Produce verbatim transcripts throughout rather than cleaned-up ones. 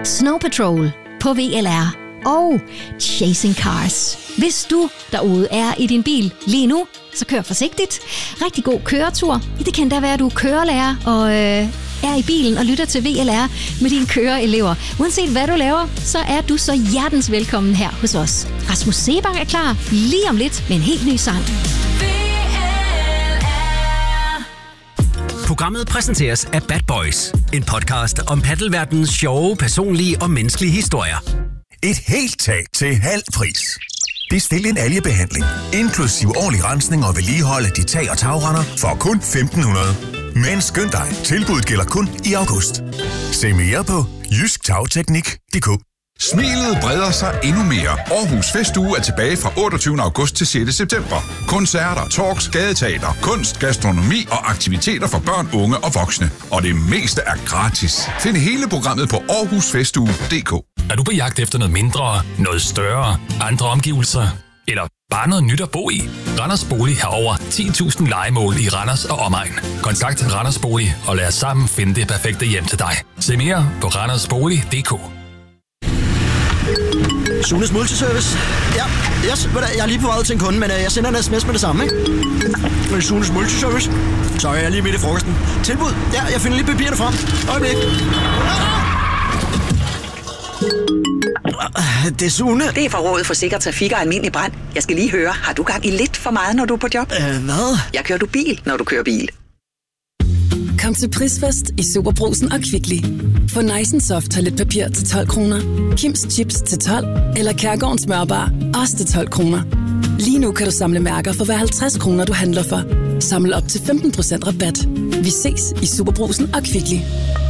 Snow Patrol på V L R og Chasing Cars. Hvis du derude er i din bil lige nu, så kør forsigtigt. Rigtig god køretur. Det kan da være, at du er kørelærer og øh, er i bilen og lytter til V L R med dine køreelever. Uanset hvad du laver, så er du så hjertens velkommen her hos os. Rasmus Seebach er klar lige om lidt med en helt ny sang. Programmet præsenteres af Bad Boys, en podcast om paddelverdenens sjove, personlige og menneskelige historier. Et helt tag til halv pris. Bestil en algebehandling, inklusiv årlig rensning og vedligehold af dit tag- og tagrender for kun femten hundrede. Men skynd dig, tilbuddet gælder kun i august. Se mere på jysk tagteknik punktum d k. Smilet breder sig endnu mere. Aarhus Festuge er tilbage fra otteogtyvende august til sjette september. Koncerter, talks, gadeteater, kunst, gastronomi og aktiviteter for børn, unge og voksne. Og det meste er gratis. Find hele programmet på aarhus festuge punktum d k. Er du på jagt efter noget mindre, noget større, andre omgivelser? Eller bare noget nyt at bo i? Randers Bolig har over ti tusind lejemål i Randers og omegn. Kontakt Randers Bolig og lad os sammen finde det perfekte hjem til dig. Se mere på randers bolig punktum d k. Sunes Multiservice. Ja, yes, jeg er lige på vej til en kunde, men jeg sender en sms med det samme, ikke? Sunes Multiservice. Så er jeg lige midt i frokosten. Tilbud. Ja, jeg finder lige papirerne frem. Øjeblik. Det er Sune. Det er fra Rådet for Sikker Trafik og Almindelig Brand. Jeg skal lige høre, har du gang i lidt for meget, når du er på job? Øh, hvad? Jeg kører du bil, når du kører bil. Kom til Prisfest i Superbrugsen og Kvickly. Få Nice Soft toiletpapir til tolv kroner, Kims Chips til tolv eller Kærgårdens Smørbar også til tolv kroner. Lige nu kan du samle mærker for hver halvtreds kroner, du handler for. Samle op til femten procent rabat. Vi ses i Superbrugsen og Kvickly.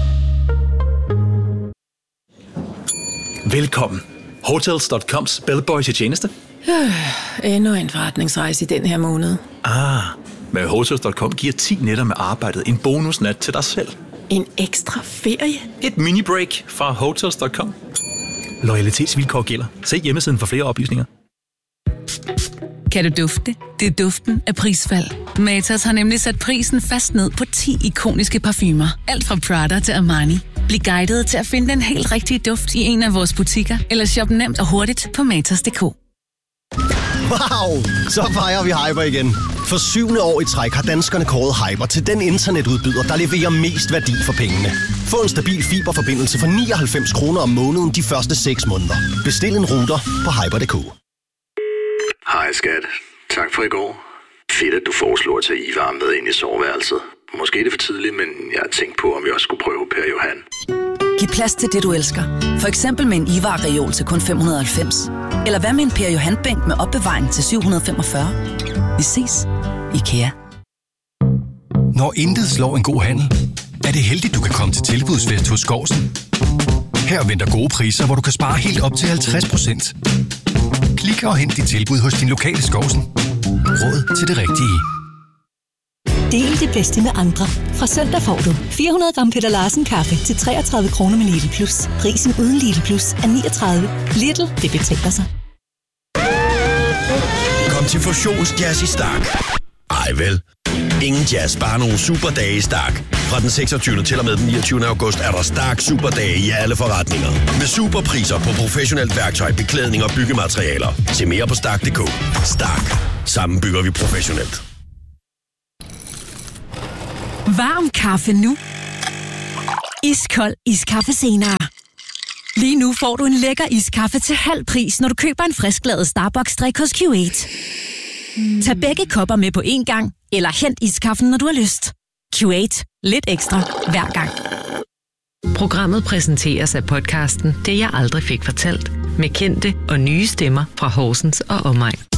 Velkommen. Hotels punktum coms bellboys i tjeneste. Øh, endnu en forretningsrejse i den her måned. Ah, med Hotels punktum com giver ti nætter med arbejdet en bonusnat til dig selv. En ekstra ferie? Et mini-break fra Hotels punktum com. Loyalitetsvilkår gælder. Se hjemmesiden for flere oplysninger. Kan du dufte? Det er duften af prisfald. Matas har nemlig sat prisen fast ned på ti ikoniske parfumer. Alt fra Prada til Armani. Bliv guidet til at finde den helt rigtige duft i en af vores butikker, eller shop nemt og hurtigt på matas punktum d k. Wow! Så fejrer vi Hyper igen. For syvende år i træk har danskerne kåret Hyper til den internetudbyder, der leverer mest værdi for pengene. Få en stabil fiberforbindelse for nioghalvfems kroner om måneden de første seks måneder. Bestil en router på hyper punktum d k. Hej skat. Tak for i går. Fedt, at du foreslår at tage Ivar med ind i soveværelset. Måske er det for tidligt, men jeg har tænkt på, om vi også skulle prøve Per Johan. Giv plads til det, du elsker. For eksempel med en Ivar-reol til kun fem hundrede og halvfems. Eller hvad med en Per Johan-bænk med opbevaring til syv hundrede og femogfyrre? Vi ses. IKEA. Når intet slår en god handel, er det heldigt, du kan komme til tilbudsfest hos Skovsen. Her venter gode priser, hvor du kan spare helt op til halvtreds procent. Klik og hent dit tilbud hos din lokale Skovsen. Råd til det rigtige. Del det bedste med andre. Fra søndag får du fire hundrede gram Peter Larsen kaffe til treogtredive kroner med Lidl Plus. Prisen uden Lidl Plus er niogtredive. Lidl, det betaler sig. Kom til Fusionsjazz i Stark. Ej vel. Ingen jazz, bare nogle superdage i Stark. Fra den seksogtyvende til og med den niogtyvende august er der Stark Superdage i alle forretninger. Med superpriser på professionelt værktøj, beklædning og byggematerialer. Se mere på stark punktum d k. Stark. Sammen bygger vi professionelt. Varm kaffe nu. Iskold iskaffe senere. Lige nu får du en lækker iskaffe til halv pris, når du køber en frisklavet Starbucks-drik hos Q otte. Mm. Tag begge kopper med på én gang, eller hent iskaffen, når du har lyst. Q otte. Lidt ekstra hver gang. Programmet præsenteres af podcasten Det jeg aldrig fik fortalt, med kendte og nye stemmer fra Horsens og omegn.